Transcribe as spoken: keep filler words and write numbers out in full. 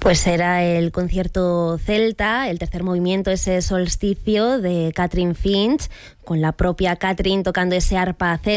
Pues era el concierto celta, el tercer movimiento, ese solsticio de Catherine Finch, con la propia Catherine tocando ese arpa celta.